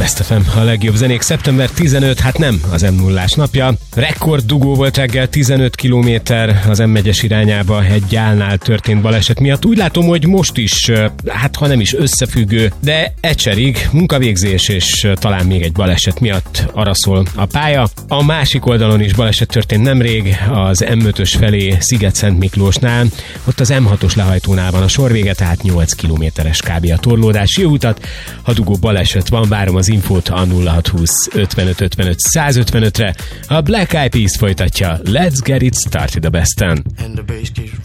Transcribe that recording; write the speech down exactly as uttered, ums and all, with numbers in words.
Best ef em, a legjobb zenék. Szeptember tizenötödike, hát nem az em nullás napja. Rekord dugó volt reggel, tizenöt kilométer az em egyes irányába egy gyálnál történt baleset miatt. Úgy látom, hogy most is, hát ha nem is összefüggő, de ecserig munkavégzés és talán még egy baleset miatt araszol a pálya. A másik oldalon is baleset történt nemrég, az em ötös felé Sziget-Szent Miklósnál. Ott az em hatos lehajtónál van a sorvége, tehát nyolc kilométeres kb. A torlódás. Jó utat, ha dugó baleset van, várom az infót a nulla hat húsz ötvenöt ötvenöt száz ötvenötre. A Black Eyed Peas folytatja Let's Get It Started a Besten.